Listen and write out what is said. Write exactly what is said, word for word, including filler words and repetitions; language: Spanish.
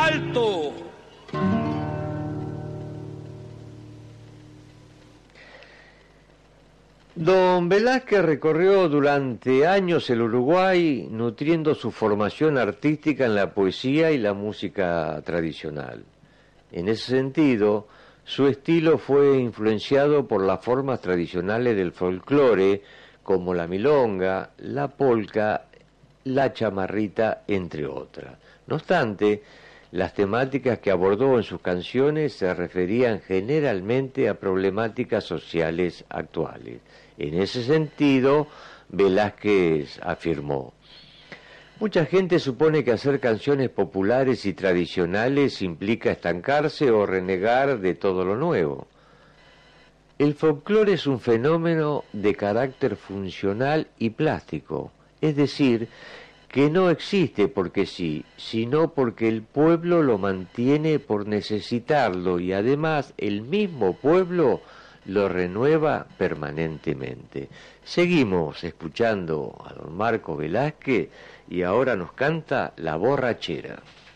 alto. Don Velázquez recorrió durante años el Uruguay, nutriendo su formación artística en la poesía y la música tradicional. En ese sentido, su estilo fue influenciado por las formas tradicionales del folclore, como la milonga, la polca, la chamarrita, entre otras. No obstante, las temáticas que abordó en sus canciones se referían generalmente a problemáticas sociales actuales. En ese sentido, Velázquez afirmó: mucha gente supone que hacer canciones populares y tradicionales implica estancarse o renegar de todo lo nuevo. El folclore es un fenómeno de carácter funcional y plástico, es decir, que no existe porque sí, sino porque el pueblo lo mantiene por necesitarlo y además el mismo pueblo lo renueva permanentemente. Seguimos escuchando a don Marco Velázquez y ahora nos canta La Borrachera.